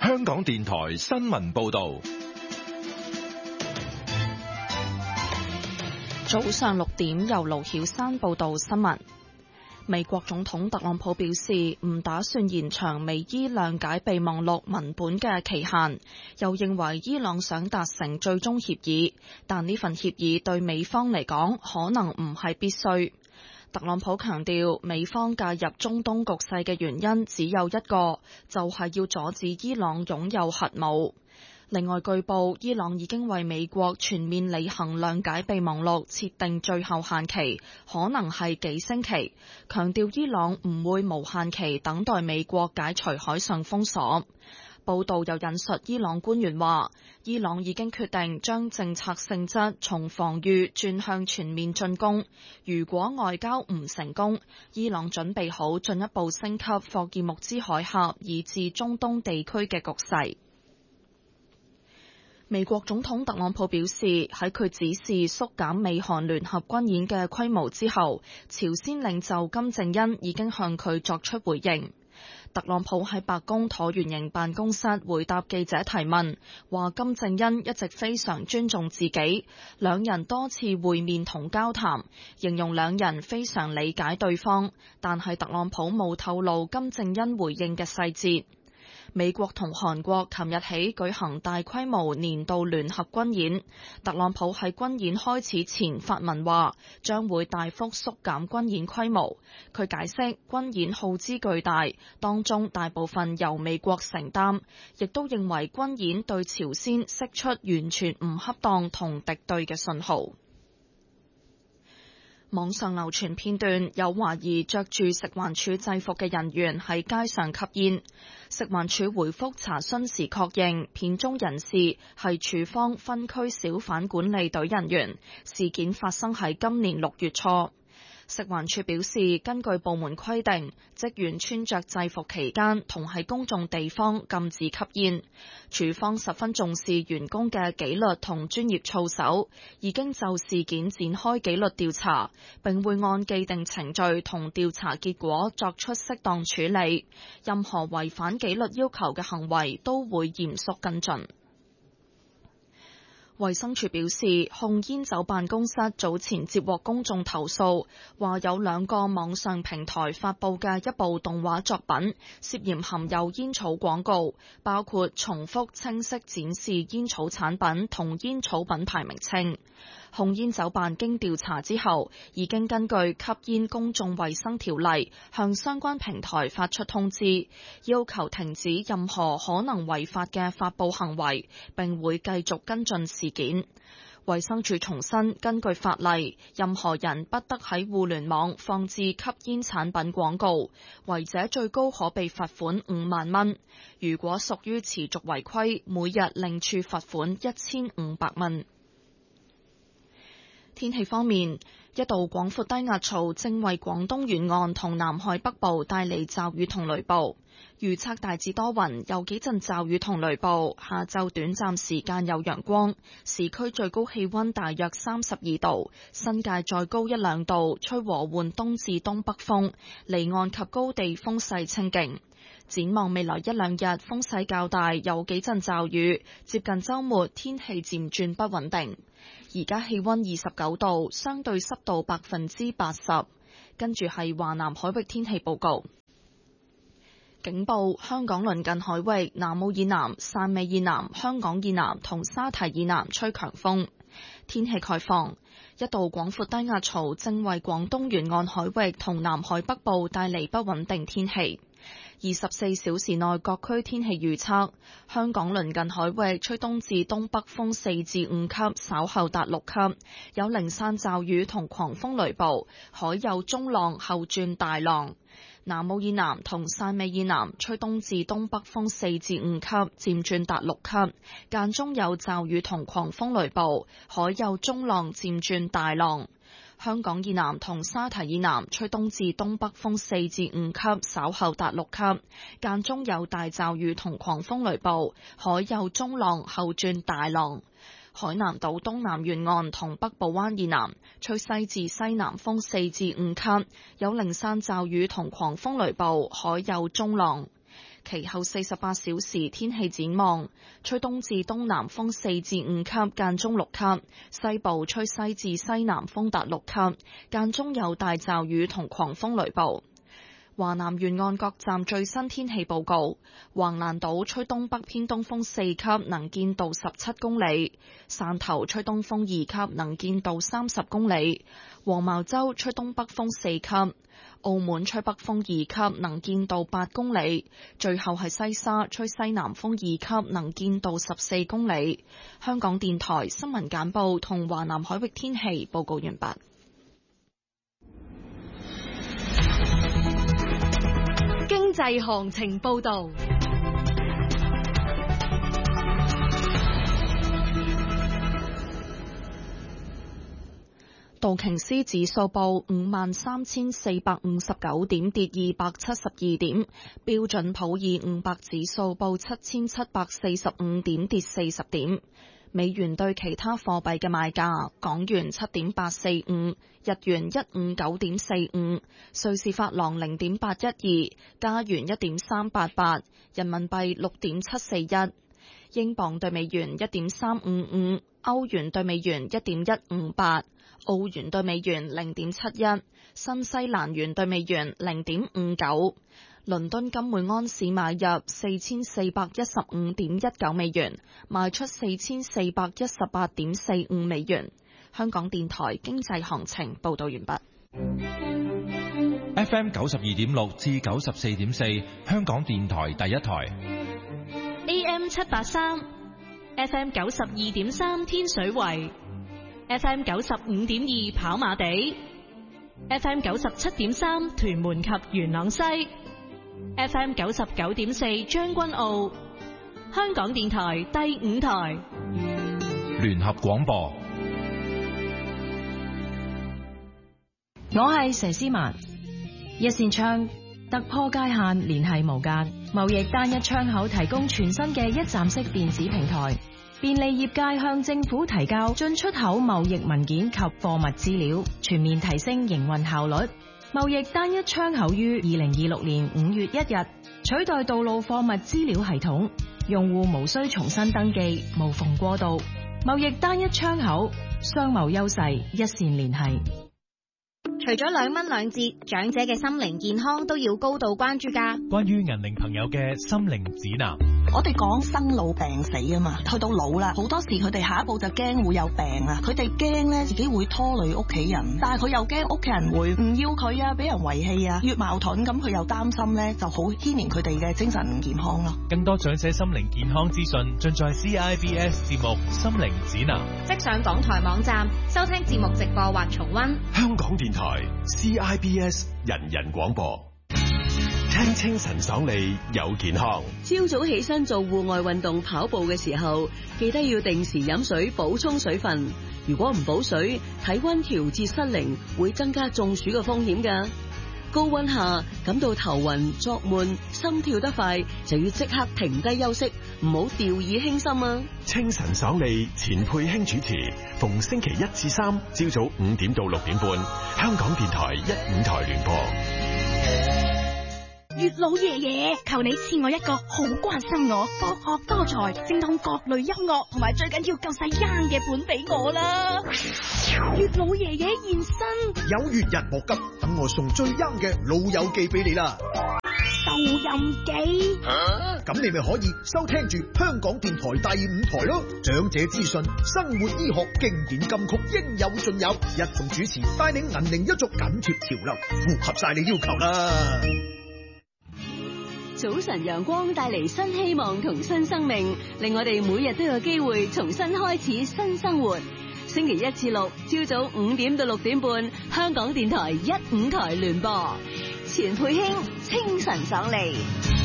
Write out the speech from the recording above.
香港電台新聞報道。 早上6點，由盧曉珊報道新聞。美國總統特朗普表示唔打算延長美伊諒解備忘錄文本嘅期限，又認為伊朗想達成最終協議，但呢份協議對美方嚟講可能唔係必須。特朗普強調，美方介入中東局勢嘅原因只有一個，就係要阻止伊朗擁有核武。另外據報，伊朗已經為美國全面履行諒解備忘錄設定最後限期，可能係幾星期，強調伊朗唔會無限期等待美國解除海上封鎖。報道又引述伊朗官員話，伊朗已經決定將政策性質從防禦轉向全面進攻，如果外交唔成功，伊朗準備好進一步升級霍爾木茲海峽以至中東地區嘅局勢。美國總統特朗普表示，喺佢指示縮減美韓聯合軍演嘅規模之後，朝鮮領袖金正恩已經向佢作出回應。特朗普喺白宮橢圓形辦公室回答記者提問，話金正恩一直非常尊重自己，兩人多次會面同交談，形容兩人非常理解對方，但係特朗普冇透露金正恩回應嘅細節。美國同韓國琴日起舉行大規模年度聯合軍演，特朗普喺軍演開始前發文話將會大幅縮減軍演規模。佢解釋軍演耗資巨大，當中大部分由美國承擔，亦都認為軍演對朝鮮釋出完全唔恰當同敵對嘅信號。網上流傳片段，有懷疑着住食環署制服嘅人員喺街上吸煙。食環署回覆查詢時確認，片中人士係署方分區小販管理隊人員。事件發生喺今年6月初。食環署表示，根據部門規定，職員穿着制服期間同喺公眾地方禁止吸煙。署方十分重視員工嘅紀律同專業操守，已經就事件展開紀律調查，並會按既定程序同調查結果作出適當處理。任何違反紀律要求嘅行為都會嚴肅跟進。衛生署表示，控煙酒辦公室早前接獲公眾投訴，話有2個網上平台發佈嘅一部動畫作品涉嫌含有煙草廣告，包括重複清晰展示煙草產品同煙草品牌名稱。控煙酒辦經調查之後，已經根據吸煙公眾衛生條例向相關平台發出通知，要求停止任何可能違法嘅發佈行為，並會繼續跟進事件。衛生署重申，根據法例，任何人不得喺互聯網放置吸煙產品廣告，違者最高可被罰款5萬蚊。如果屬於持續違規，每日另處罰款1500蚊。天氣方面，一道廣闊低壓槽正為廣東沿岸同南海北部帶嚟驟雨同雷暴。預測大致多雲，有幾陣驟雨同雷暴，下晝短暫時間有陽光，市區最高氣溫大約32度，新界再高1-2度，吹和緩東至東北風，離岸及高地風勢清勁。展望未來1-2日風勢較大，有幾陣驟雨，接近週末天氣漸轉不穩定。而家氣溫29度，相對濕度80%。跟住係華南海域天氣報告。警報：香港鄰近海域、南澳以南、汕尾以南、香港以南同沙堤以南吹強風。天氣概況：一道廣闊低壓槽正為廣東沿岸海域同南海北部帶嚟不穩定天氣。24小時內各區天氣預測：香港鄰近海域吹東至東北風4至5級，稍後達6級，有零散驟雨同狂風雷暴，海有中浪後轉大浪。南澳以南同汕尾以南吹東至東北風4至5級，漸轉達6級，間中有驟雨同狂風雷暴，海有中浪漸轉大浪。香港以南同沙堤以南吹東至東北風4至5級，稍後達6級，間中有大驟雨同狂風雷暴，海有中浪後轉大浪。海南島東南沿岸同北部灣以南吹西至西南風4至5級，有零散驟雨同狂風雷暴，海有中浪。 其後48小時天氣展望，吹東至東南風4至5級，間中6級，西部吹西至西南風達6級，間中有大驟雨同狂風雷暴。華南沿岸各站最新天氣報告：橫瀾島吹東北偏東風4級，能見度17公里；汕頭吹東風2級，能見度30公里；黃茅洲吹東北風4級；澳門吹北風2級，能見度8公里；最後係西沙吹西南風2級，能見度14公里。香港電台新聞簡報同華南海域天氣報告完畢。 經濟行情報道。 道瓊斯指數報53,459點，跌272點；標準普爾500指數報7,745點，跌40點。美元對其他貨幣嘅賣價：港元7.845，日元159.45，瑞士法郎0.812，加元1.388，人民幣6.741，英鎊對美元1.355，歐元對美元1.158，澳元對美元0.71，新西蘭元對美元0.59。倫敦金每安士買入4415.19美元，賣出4418.45美元。香港電台經濟行情報道完畢。 FM 92.6至94.4，香港電台第一台。 AM 783 ，FM 92.3天水圍，FM 95.2跑馬地，FM 97.3屯門及元朗西。FM 99.4將軍澳，香港電台第5台聯合廣播。 我係佘詩曼。一線窗突破界限，聯繫無間，貿易單一窗口提供全新嘅一站式電子平台，便利業界向政府提交進出口貿易文件及貨物資料，全面提升營運效率。貿易單一窗口於2026年5月1日取代道路貨物資料系統，用戶無需重新登記，無縫過渡。貿易單一窗口，商貿優勢一線聯繫。 除咗2蚊2折，長者嘅心靈健康都要高度關注㗎。 關於銀齡朋友嘅心靈指南， 我哋講生老病死啊嘛，去到老啦，好多時佢哋下一步就驚會有病啊，佢哋驚咧自己會拖累屋企人，但係佢又驚屋企人會唔要佢啊，俾人遺棄啊，越矛盾咁佢又擔心咧，就好牽連佢哋嘅精神健康咯。 更多長者心靈健康資訊盡在 CIBS 節目《心靈指南》， 即上港台網站收聽節目直播或重溫。 香港電台 CIBS 人人廣播，聽清晨爽利有健康。 朝早起身做戶外運動跑步嘅時候，記得要定時飲水補充水分。如果唔補水，體溫調節失靈，會增加中暑嘅風險㗎。高溫下感到頭暈、作悶、心跳得快，就要即刻停低休息，唔好掉以輕心啊！ 清晨爽利，錢佩卿主持，逢星期1至3朝早5點到6點半，香港電台1、5台聯播。 月老爺爺，求你賜我一個好關心我、博學多才、精通各類音樂同埋最緊要夠細 young 嘅本俾我啦！月老爺爺現身， 有緣人莫急，等我送最 young 嘅老友記俾你啦！ 收音機， 咁你咪可以收聽住香港電台第5台咯，長者資訊、生活醫學、經典金曲應有盡有，一眾主持帶領銀齡一族緊貼潮流，符合晒你要求啦！ 早晨陽光帶嚟新希望同新生命，令我哋每日都有機會重新開始新生活。星期1至6朝早5點到6點半，香港電台1、5台聯播，錢佩卿清晨爽利。